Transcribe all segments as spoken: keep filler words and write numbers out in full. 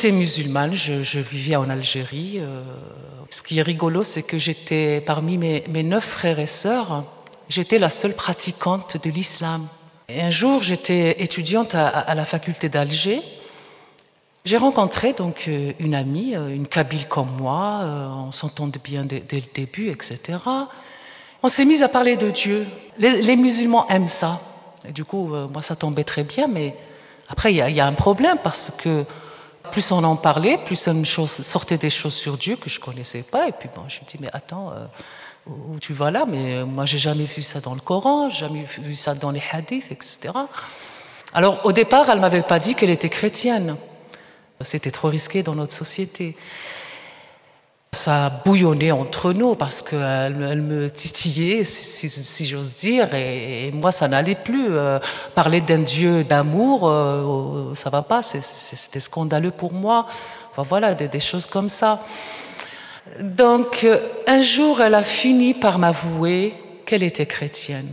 j'étais musulmane, je, je vivais en Algérie. Euh, ce qui est rigolo, c'est que j'étais parmi mes, mes neuf frères et sœurs, j'étais la seule pratiquante de l'islam. Et un jour, j'étais étudiante à, à la faculté d'Alger. J'ai rencontré donc une amie, une Kabyle comme moi, on s'entendait bien dès, dès le début, et cetera. On s'est mis à parler de Dieu. Les, les musulmans aiment ça. Et du coup, moi, ça tombait très bien, mais après, il y, y a un problème parce que plus on en parlait, plus une chose, sortait des choses sur Dieu que je ne connaissais pas. Et puis, bon, je me dis, mais attends, euh, où tu vas là? Mais moi, j'ai jamais vu ça dans le Coran, j'ai jamais vu ça dans les hadiths, et cetera. Alors, au départ, elle ne m'avait pas dit qu'elle était chrétienne. C'était trop risqué dans notre société. Ça a bouillonné entre nous parce qu'elle elle me titillait, si, si, si j'ose dire, et, et moi, ça n'allait plus. Euh, parler d'un Dieu d'amour, euh, ça va pas, c'est, c'était scandaleux pour moi. Enfin, voilà, des, des choses comme ça. Donc, un jour, elle a fini par m'avouer qu'elle était chrétienne.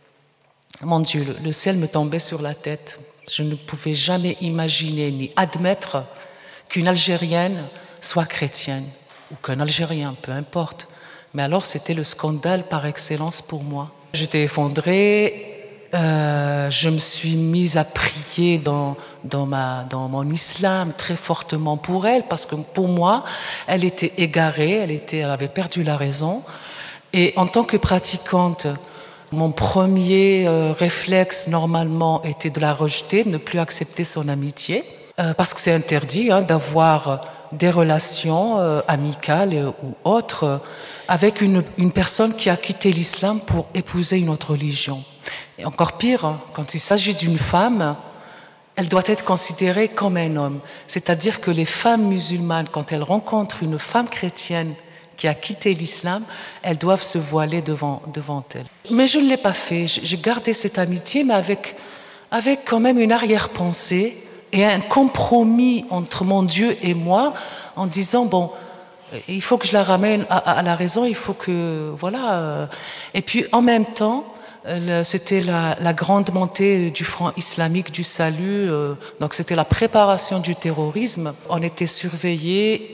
Mon Dieu, le, le ciel me tombait sur la tête. Je ne pouvais jamais imaginer ni admettre qu'une Algérienne soit chrétienne, ou qu'un Algérien, peu importe. Mais alors, c'était le scandale par excellence pour moi. J'étais effondrée, euh, je me suis mise à prier dans, dans, ma, dans mon islam très fortement pour elle, parce que pour moi, elle était égarée, elle, était, elle avait perdu la raison. Et en tant que pratiquante, mon premier euh, réflexe, normalement, était de la rejeter, de ne plus accepter son amitié, euh, parce que c'est interdit hein, d'avoir des relations euh, amicales euh, ou autres euh, avec une, une personne qui a quitté l'islam pour épouser une autre religion. Et encore pire, hein, quand il s'agit d'une femme, elle doit être considérée comme un homme. C'est-à-dire que les femmes musulmanes, quand elles rencontrent une femme chrétienne qui a quitté l'islam, elles doivent se voiler devant, devant elle. Mais je ne l'ai pas fait. J'ai gardé cette amitié, mais avec, avec quand même une arrière-pensée et un compromis entre mon Dieu et moi, en disant, bon, il faut que je la ramène à, à la raison, il faut que, voilà. Et puis, en même temps, c'était la, la grande montée du front islamique du salut, euh, donc c'était la préparation du terrorisme. On était surveillés,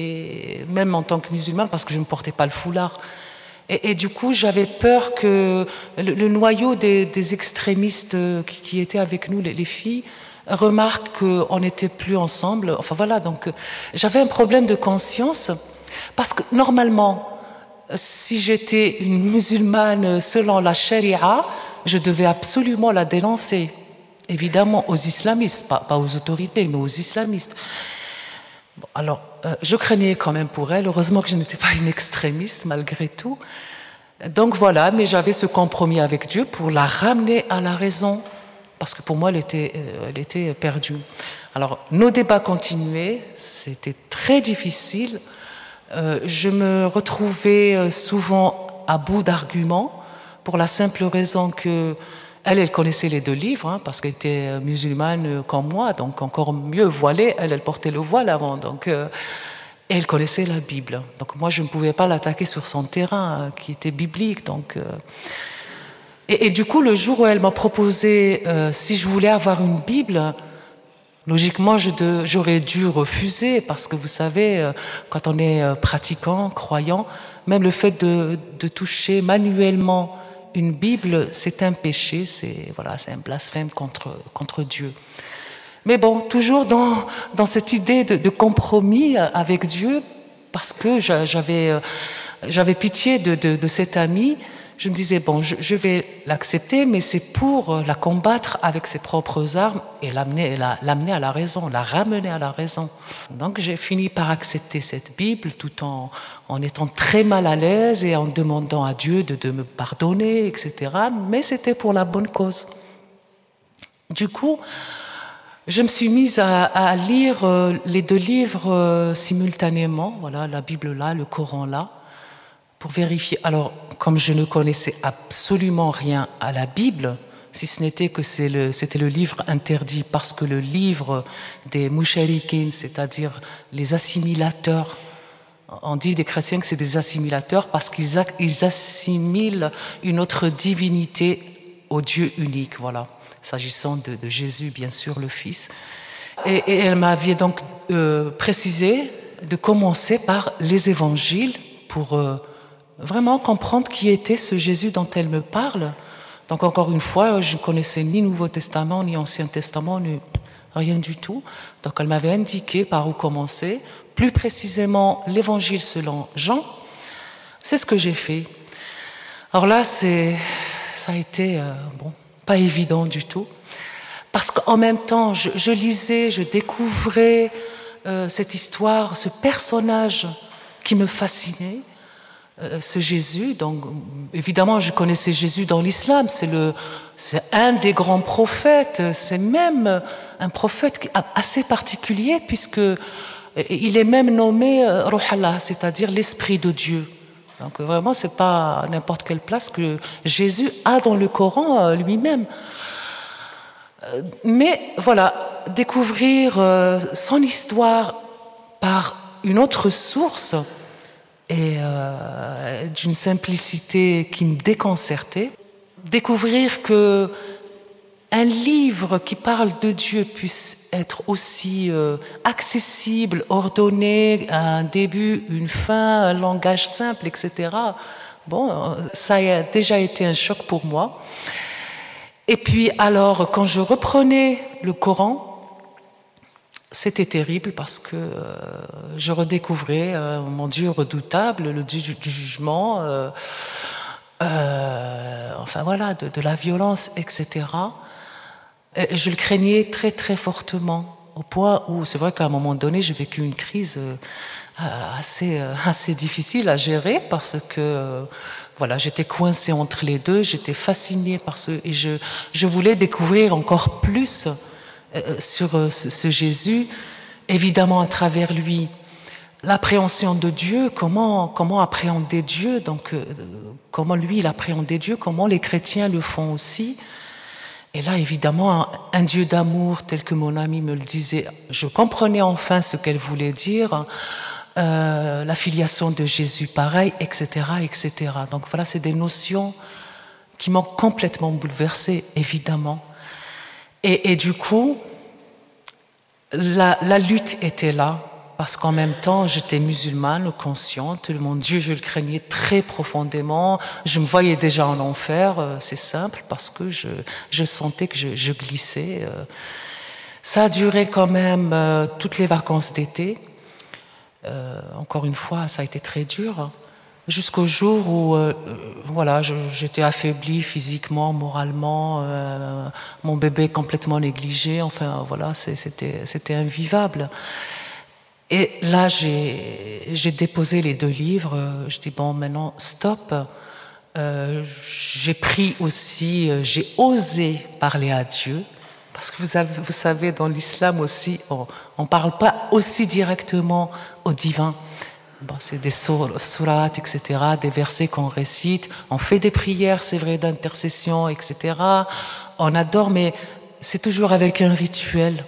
et même en tant que musulmane, parce que je ne portais pas le foulard. Et, et du coup, j'avais peur que le, le noyau des, des extrémistes qui, qui étaient avec nous, les, les filles, remarquent qu'on n'était plus ensemble. Enfin voilà, donc j'avais un problème de conscience, parce que normalement, si j'étais une musulmane selon la charia, je devais absolument la dénoncer. Évidemment aux islamistes, pas, pas aux autorités, mais aux islamistes. Bon, alors, euh, je craignais quand même pour elle. Heureusement que je n'étais pas une extrémiste, malgré tout. Donc voilà, mais j'avais ce compromis avec Dieu pour la ramener à la raison. Parce que pour moi, elle était, euh, elle était perdue. Alors, nos débats continuaient. C'était très difficile. Euh, je me retrouvais souvent à bout d'arguments pour la simple raison que elle, elle connaissait les deux livres hein, parce qu'elle était musulmane comme moi, donc encore mieux voilée. Elle, elle portait le voile avant, donc euh, et elle connaissait la Bible. Donc moi, je ne pouvais pas l'attaquer sur son terrain euh, qui était biblique. Donc euh, et, et du coup, le jour où elle m'a proposé euh, si je voulais avoir une Bible. Logiquement, je de, j'aurais dû refuser parce que vous savez, quand on est pratiquant, croyant, même le fait de, de toucher manuellement une Bible, c'est un péché, c'est voilà, c'est un blasphème contre contre Dieu. Mais bon, toujours dans dans cette idée de, de compromis avec Dieu, parce que j'avais j'avais pitié de de, de cette amie. Je me disais, bon, je, je vais l'accepter, mais c'est pour la combattre avec ses propres armes et l'amener, la, l'amener à la raison, la ramener à la raison. Donc j'ai fini par accepter cette Bible tout en, en étant très mal à l'aise et en demandant à Dieu de, de me pardonner, et cetera. Mais c'était pour la bonne cause. Du coup, je me suis mise à, à lire les deux livres simultanément, voilà, la Bible là, le Coran là, pour vérifier. Alors, comme je ne connaissais absolument rien à la Bible, si ce n'était que c'est le, c'était le livre interdit, parce que le livre des moucharikin, c'est-à-dire les assimilateurs, on dit des chrétiens que c'est des assimilateurs parce qu'ils ils assimilent une autre divinité au Dieu unique, voilà, s'agissant de, de Jésus, bien sûr, le Fils. Et, et elle m'avait donc euh, précisé de commencer par les évangiles pour euh, vraiment comprendre qui était ce Jésus dont elle me parle. Donc encore une fois, je ne connaissais ni Nouveau Testament, ni Ancien Testament, ni rien du tout. Donc elle m'avait indiqué par où commencer, plus précisément l'évangile selon Jean. C'est ce que j'ai fait. Alors là, c'est, ça a été euh, bon, pas évident du tout. Parce qu'en même temps, je, je lisais, je découvrais euh, cette histoire, ce personnage qui me fascinait. Ce Jésus, donc évidemment je connaissais Jésus dans l'islam, c'est le, c'est un des grands prophètes, c'est même un prophète assez particulier puisque il est même nommé Ruh Allah, c'est-à-dire l'esprit de Dieu. Donc vraiment c'est pas à n'importe quelle place que Jésus a dans le Coran lui-même. Mais voilà, découvrir son histoire par une autre source et euh, d'une simplicité qui me déconcertait. Découvrir que un livre qui parle de Dieu puisse être aussi euh, accessible, ordonné, un début, une fin, un langage simple, et cetera. Bon, ça a déjà été un choc pour moi. Et puis alors, quand je reprenais le Coran, c'était terrible parce que euh, je redécouvrais euh, mon Dieu redoutable, le Dieu du, du jugement, euh, euh, enfin voilà, de, de la violence, et cetera. Et je le craignais très très fortement, au point où c'est vrai qu'à un moment donné, j'ai vécu une crise euh, assez euh, assez difficile à gérer parce que euh, voilà, j'étais coincée entre les deux, j'étais fascinée par ce et je je voulais découvrir encore plus sur ce Jésus, évidemment à travers lui, l'appréhension de Dieu, comment, comment appréhender Dieu, donc euh, comment lui il appréhendait Dieu, comment les chrétiens le font aussi. Et là, évidemment, un, un Dieu d'amour tel que mon ami me le disait, je comprenais enfin ce qu'elle voulait dire, euh, la filiation de Jésus, pareil, et cetera, et cetera. Donc voilà, c'est des notions qui m'ont complètement bouleversée, évidemment. Et, et du coup, la, la lutte était là, parce qu'en même temps, j'étais musulmane, consciente, mon Dieu, je le craignais très profondément, je me voyais déjà en enfer, c'est simple, parce que je, je sentais que je, je glissais. Ça a duré quand même euh, toutes les vacances d'été. Euh, encore une fois, ça a été très dur. Jusqu'au jour où euh, voilà, je, j'étais affaiblie physiquement, moralement, euh, mon bébé complètement négligé, enfin voilà, c'est, c'était, c'était invivable. Et là, j'ai, j'ai déposé les deux livres, je dis bon, maintenant, stop. Euh, j'ai pris aussi, j'ai osé parler à Dieu, parce que vous, avez, vous savez, dans l'islam aussi, on ne parle pas aussi directement au divin. Bon, c'est des sourates, et cetera, des versets qu'on récite. On fait des prières, c'est vrai, d'intercession, et cetera. On adore, mais c'est toujours avec un rituel.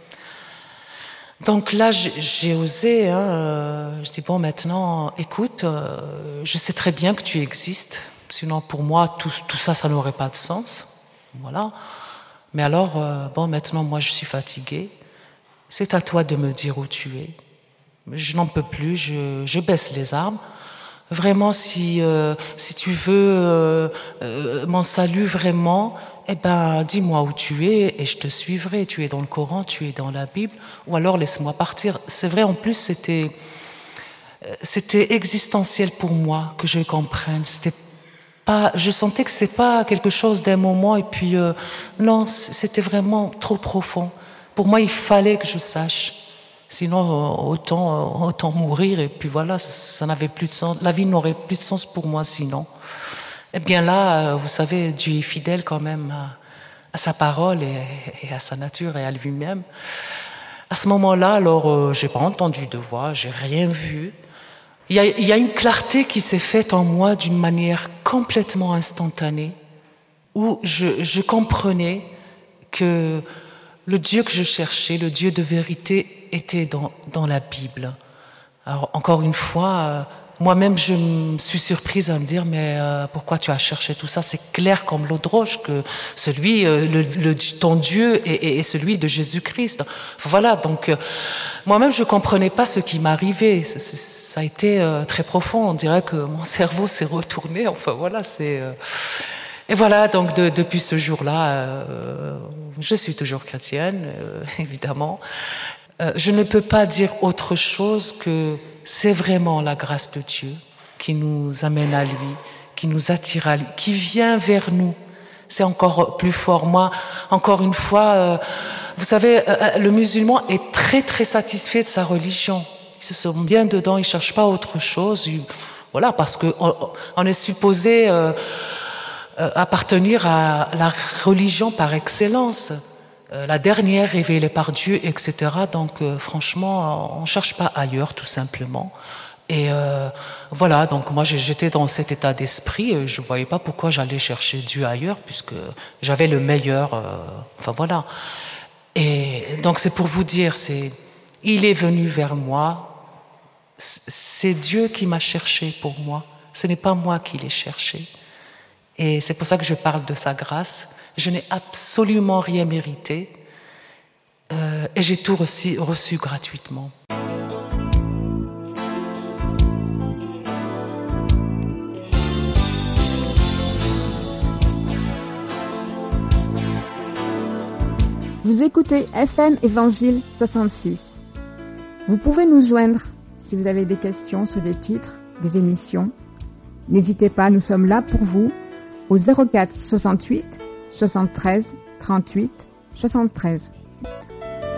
Donc là, j'ai osé. Hein, je dis bon, maintenant, écoute, euh, je sais très bien que tu existes. Sinon, pour moi, tout, tout ça, ça n'aurait pas de sens. Voilà. Mais alors, euh, bon, maintenant, moi, je suis fatiguée. C'est à toi de me dire où tu es. Je n'en peux plus, je, je baisse les armes. Vraiment, si, euh, si tu veux euh, euh, mon salut vraiment, eh ben, dis-moi où tu es et je te suivrai. Tu es dans le Coran, tu es dans la Bible, ou alors laisse-moi partir. C'est vrai, en plus, c'était, c'était existentiel pour moi que je comprenne. C'était pas, je sentais que c'était pas quelque chose d'un moment et puis euh, non, c'était vraiment trop profond. Pour moi, il fallait que je sache. Sinon, autant, autant mourir et puis voilà, ça, ça n'avait plus de sens. La vie n'aurait plus de sens pour moi sinon. Eh bien là, vous savez, Dieu est fidèle quand même à, à sa parole et, et à sa nature et à lui-même. À ce moment-là, alors, euh, j'ai pas entendu de voix, j'ai rien vu. Il y a, il y a une clarté qui s'est faite en moi d'une manière complètement instantanée, où je, je comprenais que le Dieu que je cherchais, le Dieu de vérité, était dans, dans la Bible. Alors, encore une fois, moi-même, je me suis surprise à me dire, mais euh, pourquoi tu as cherché tout ça? C'est clair comme l'eau de roche que celui, euh, le, le, ton Dieu est, est celui de Jésus-Christ. Enfin, voilà, donc euh, moi-même, je comprenais pas ce qui m'arrivait. Ça, ça a été euh, très profond. On dirait que mon cerveau s'est retourné. Enfin voilà, c'est... Euh... Et voilà, donc de, depuis ce jour-là, euh, je suis toujours chrétienne, euh, évidemment. Euh, je ne peux pas dire autre chose que c'est vraiment la grâce de Dieu qui nous amène à lui, qui nous attire à lui, qui vient vers nous. C'est encore plus fort. Moi, encore une fois, euh, vous savez, euh, le musulman est très très satisfait de sa religion. Il se sent bien dedans, il cherche pas autre chose. Il, voilà, parce que on, on est supposé euh, euh, appartenir à la religion par excellence. La dernière révélée par Dieu, et cetera. Donc, euh, franchement, on ne cherche pas ailleurs, tout simplement. Et euh, voilà, donc moi, j'étais dans cet état d'esprit. Je ne voyais pas pourquoi j'allais chercher Dieu ailleurs, puisque j'avais le meilleur. Euh, enfin, voilà. Et donc, c'est pour vous dire, c'est, il est venu vers moi. C'est Dieu qui m'a cherché pour moi. Ce n'est pas moi qui l'ai cherché. Et c'est pour ça que je parle de sa grâce. Je n'ai absolument rien mérité euh, et j'ai tout reçu, reçu gratuitement. Vous écoutez F M Évangile soixante-six. Vous pouvez nous joindre si vous avez des questions sur des titres, des émissions. N'hésitez pas, nous sommes là pour vous au zéro quatre soixante-huit soixante-treize trente-huit soixante-treize.